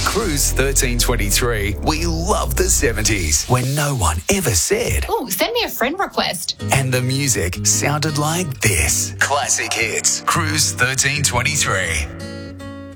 Cruise 1323, we love the 70s when no one ever said. Oh, send me a friend request. And the music sounded like this. Classic hits. Cruise 1323.